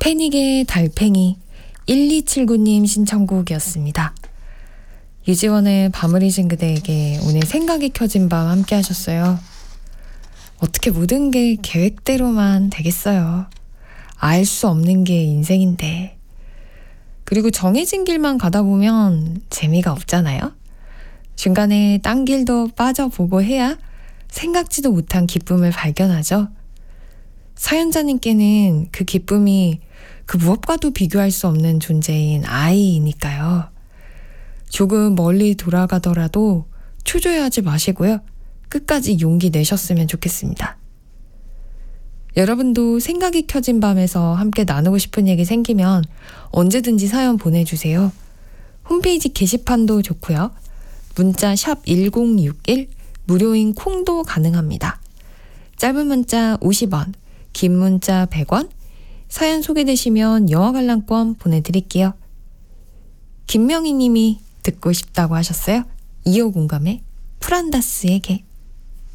패닉의 달팽이 1279님 신청곡이었습니다. 유지원의 밤을 잊은 그대에게 오늘 생각이 켜진 밤 함께 하셨어요. 어떻게 모든 게 계획대로만 되겠어요. 알 수 없는 게 인생인데. 그리고 정해진 길만 가다 보면 재미가 없잖아요. 중간에 딴 길도 빠져보고 해야 생각지도 못한 기쁨을 발견하죠. 사연자님께는 그 기쁨이 그 무엇과도 비교할 수 없는 존재인 아이니까요. 조금 멀리 돌아가더라도 초조해하지 마시고요. 끝까지 용기 내셨으면 좋겠습니다. 여러분도 생각이 켜진 밤에서 함께 나누고 싶은 얘기 생기면 언제든지 사연 보내주세요. 홈페이지 게시판도 좋고요. 문자 샵 1061 무료인 콩도 가능합니다. 짧은 문자 50원, 긴 문자 100원, 사연 소개되시면 영화 관람권 보내드릴게요. 김명희 님이 듣고 싶다고 하셨어요. 2호 공감의 프란다스에게.